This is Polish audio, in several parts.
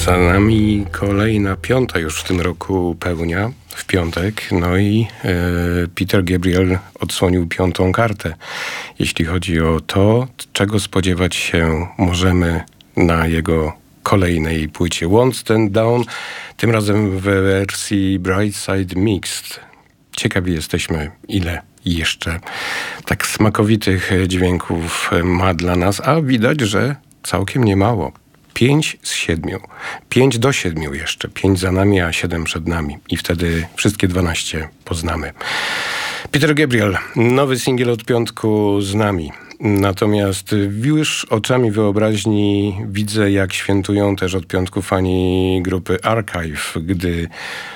Za nami kolejna, piąta już w tym roku pełnia, w piątek. No i Peter Gabriel odsłonił piątą kartę, jeśli chodzi o to, czego spodziewać się możemy na jego kolejnej płycie Won't Stand Down, tym razem w wersji Brightside Mixed. Ciekawi jesteśmy, ile jeszcze tak smakowitych dźwięków ma dla nas, a widać, że całkiem niemało. 5 z 7. 5 do 7 jeszcze. 5 za nami, a 7 przed nami. I wtedy wszystkie 12 poznamy. Peter Gabriel, nowy singiel od piątku z nami. Natomiast już oczami wyobraźni widzę, jak świętują też od piątku fani grupy Archive, gdy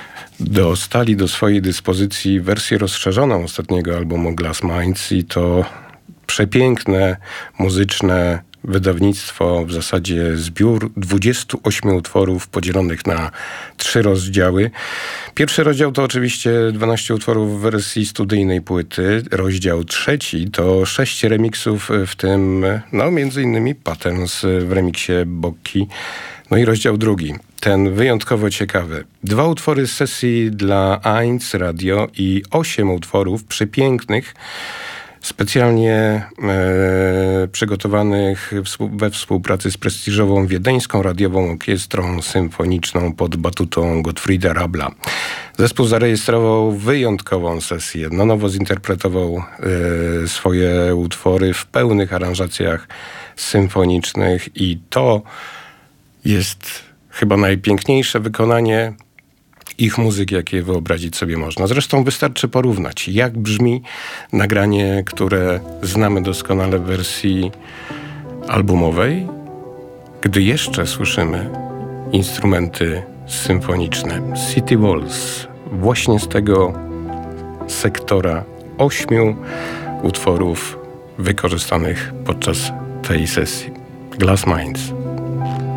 dostali do swojej dyspozycji wersję rozszerzoną ostatniego albumu Glass Minds i to przepiękne, muzyczne wydawnictwo, w zasadzie zbiór 28 utworów podzielonych na 3 rozdziały. Pierwszy rozdział to oczywiście 12 utworów w wersji studyjnej płyty. Rozdział trzeci to 6 remiksów, w tym między innymi Patterns w remiksie Bokki. No i rozdział drugi, ten wyjątkowo ciekawy. 2 utwory z sesji dla 1 Radio i 8 utworów przepięknych, specjalnie przygotowanych we współpracy z prestiżową wiedeńską radiową orkiestrą symfoniczną pod batutą Gottfrieda Rabla. Zespół zarejestrował wyjątkową sesję. Na nowo zinterpretował swoje utwory w pełnych aranżacjach symfonicznych i to jest chyba najpiękniejsze wykonanie ich muzyki, jakie wyobrazić sobie można. Zresztą wystarczy porównać, jak brzmi nagranie, które znamy doskonale w wersji albumowej, gdy jeszcze słyszymy instrumenty symfoniczne. City Walls, właśnie z tego sektora 8 utworów wykorzystanych podczas tej sesji. Glass Minds.